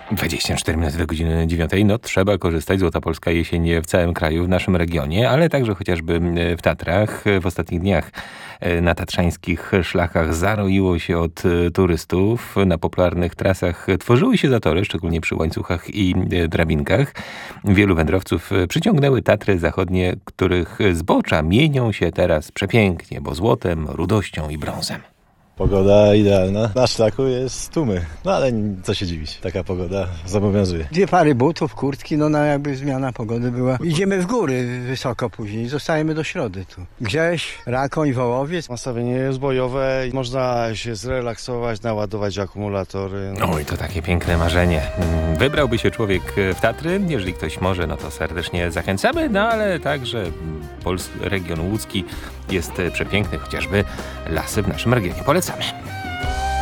24 minuty do godziny 9. No trzeba korzystać. Złota Polska jesień w całym kraju, w naszym regionie, ale także chociażby w Tatrach. W ostatnich dniach na tatrzańskich szlakach zaroiło się od turystów. Na popularnych trasach tworzyły się zatory, szczególnie przy łańcuchach i drabinkach. Wielu wędrowców przyciągnęły Tatry Zachodnie, których zbocza mienią się teraz przepięknie, bo złotem, rudością i brązem. Pogoda idealna. Na szlaku jest tłumy. No ale co się dziwić. Taka pogoda zobowiązuje. 2 pary butów, kurtki, jakby zmiana pogody była. Idziemy w góry wysoko później. Zostajemy do środy tu. Grześ, Rakoń, Wołowiec. Nastawienie jest bojowe i można się zrelaksować, naładować akumulatory. Oj, to takie piękne marzenie. Wybrałby się człowiek w Tatry? Jeżeli ktoś może, no to serdecznie zachęcamy, no ale także region łódzki jest przepiękny, chociażby lasy w naszym regionie. Polecamy.